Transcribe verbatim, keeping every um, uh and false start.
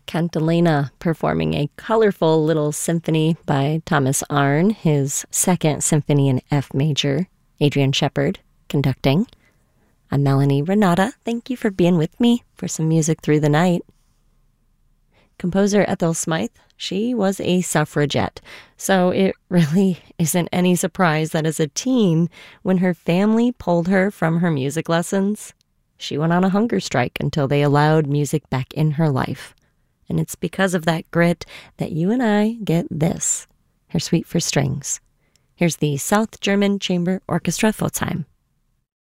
Cantilena performing a colorful little symphony by Thomas Arne, his second symphony in F major. Adrian Shepard conducting. I'm Melanie Renata. Thank you for being with me for some music through the night. Composer Ethel Smythe, she was a suffragette, so it really isn't any surprise that as a teen, when her family pulled her from her music lessons, she went on a hunger strike until they allowed music back in her life. And it's because of that grit that you and I get this, her Suite for Strings. Here's the South German Chamber Orchestra Pforzheim.